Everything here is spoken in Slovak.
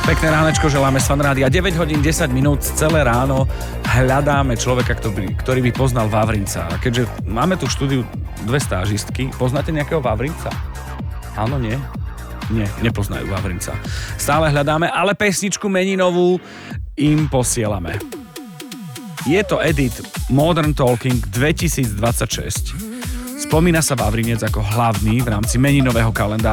Pekné ránečko želáme z Fanrádia. 9 hodín 10 minút, celé ráno hľadáme človeka, ktorý by poznal Vavrinca. A keďže máme tu v štúdiu dve stážistky, poznáte nejakého Vavrinca? Áno, nie? Nie, nepoznajú Vavrinca. Stále hľadáme, ale pesničku meninovú im posielame. Je to edit Modern Talking 2026. Spomína sa Vavrinec ako hlavný v rámci meninového kalendára.